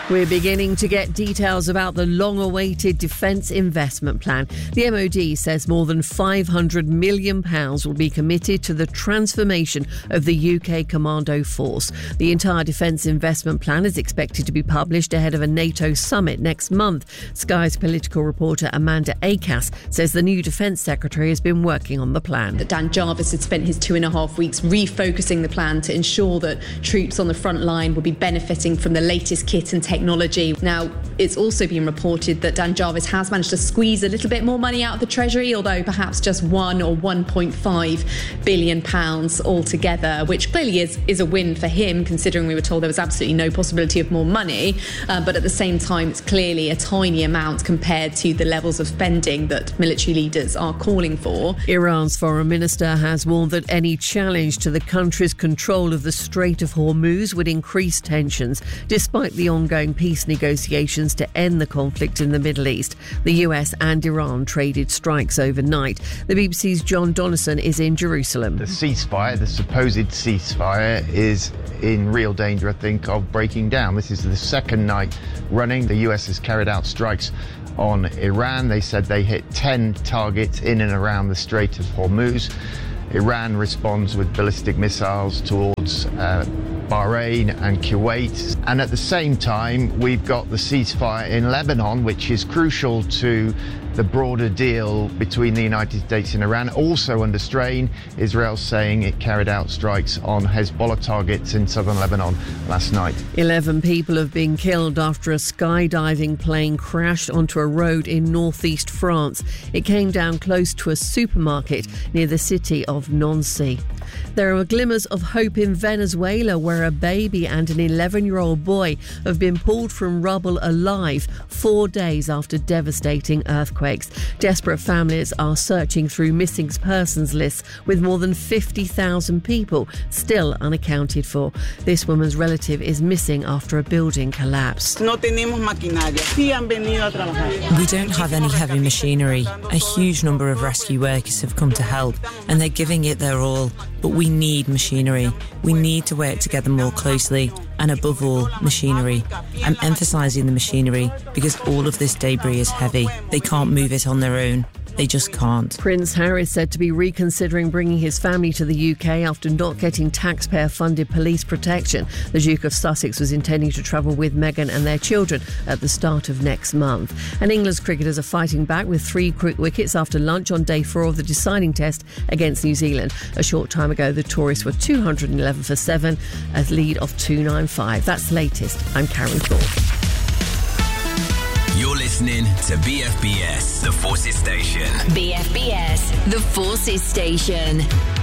We're beginning to get details about the long-awaited Defence Investment Plan. The MOD says more than £500 million will be committed to the transformation of the UK Commando Force. The entire Defence Investment Plan is expected to be published ahead of a NATO summit next month. Sky's political reporter Amanda Acas says the new Defence Secretary has been working on the plan. Dan Jarvis had spent his 2.5 weeks refocusing the plan to ensure that troops on the front line would be benefiting from the latest kit and technology. Now, it's also been reported that Dan Jarvis has managed to squeeze a little bit more money out of the Treasury, although perhaps just £1 or £1.5 billion altogether, which clearly is a win for him, considering we were told there was absolutely no possibility of more money. But at the same time, it's clearly a tiny amount compared to the levels of spending that military leaders are calling for. Iran's foreign minister has warned that any challenge to the country's control of the Strait of Hormuz would increase tensions, despite the ongoing peace negotiations to end the conflict in the Middle East. The US and Iran traded strikes overnight. The BBC's John Donnison is in Jerusalem. The ceasefire, the supposed ceasefire, is in real danger, I think, of breaking down. This is the second night running. The US has carried out strikes on Iran. They said they hit 10 targets in and around the Strait of Hormuz. Iran responds with ballistic missiles towards Bahrain and Kuwait. And at the same time, we've got the ceasefire in Lebanon, which is crucial to the broader deal between the United States and Iran. Also under strain, Israel saying it carried out strikes on Hezbollah targets in southern Lebanon last night. 11 people have been killed after a skydiving plane crashed onto a road in northeast France. It came down close to a supermarket near the city of Nancy. There are glimmers of hope in Venezuela, where a baby and an 11-year-old boy have been pulled from rubble alive 4 days after devastating earthquakes. Desperate families are searching through missing persons lists, with more than 50,000 people still unaccounted for. This woman's relative is missing after a building collapsed. We don't have any heavy machinery. A huge number of rescue workers have come to help, and they're giving it their all. But we need machinery. We need to work together more closely, and above all, machinery. I'm emphasising the machinery because all of this debris is heavy. They can't move it on their own. They just can't. Prince Harry is said to be reconsidering bringing his family to the UK after not getting taxpayer-funded police protection. The Duke of Sussex was intending to travel with Meghan and their children at the start of next month. And England's cricketers are fighting back with 3 quick wickets after lunch on day 4 of the deciding test against New Zealand. A short time ago, the tourists were 211 for 7, a lead of 295. That's the latest. I'm Karen Thorpe. You're listening to BFBS, The Forces Station. BFBS, The Forces Station.